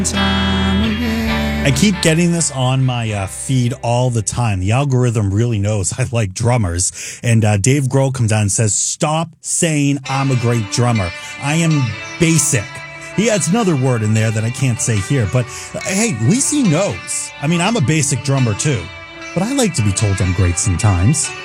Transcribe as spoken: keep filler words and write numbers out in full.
I keep getting this on my uh, feed all the time. The algorithm really knows I like drummers. And uh, Dave Grohl comes on and says, stop saying I'm a great drummer. I am basic. He adds another word in there that I can't say here. But uh, hey, at least he knows. I mean, I'm a basic drummer too. But I like to be told I'm great sometimes.